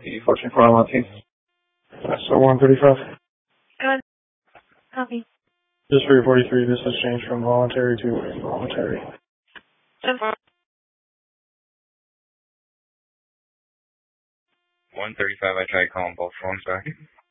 The 14-4 on Monty. So 135. Go ahead. Copy. Just for your 43, this has changed from voluntary to involuntary. 10-4. 135, I tried calling both phones back.